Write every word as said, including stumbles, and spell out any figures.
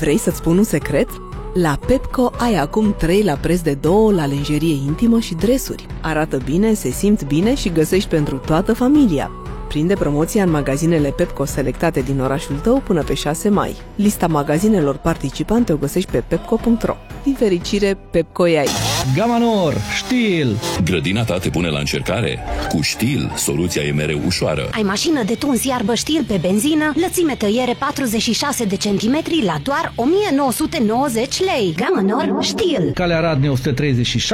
Vrei să-ți spun un secret? La Pepco ai acum trei la preț de două la lenjerie intimă și dresuri. Arată bine, se simt bine și găsești pentru toată familia. Prinde promoția în magazinele Pepco selectate din orașul tău până pe șase mai. Lista magazinelor participante o găsești pe pepco punct ro. Din fericire, Pepco e aici. Gama Nor, Stihl. Grădina ta te pune la încercare? Cu Stihl, soluția e mereu ușoară. Ai mașină de tuns iarbă Stihl pe benzină, lățime tăiere patruzeci și șase de centimetri la doar o mie nouă sute nouăzeci lei. Gama Nor, Stihl. Calea Radnei o sută treizeci și șase.